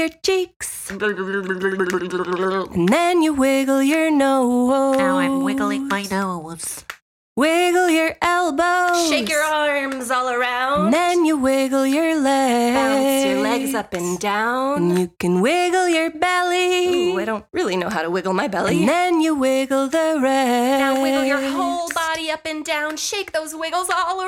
cheeks. And then you wiggle your nose. Now I'm wiggling my nose. Wiggle your elbows. Shake your arms all around. And then you wiggle your legs. Bounce your legs up and down. And you can wiggle your belly. Ooh, I don't really know how to wiggle my belly. And then you wiggle the rest. Now wiggle your whole body up and down. Shake those wiggles all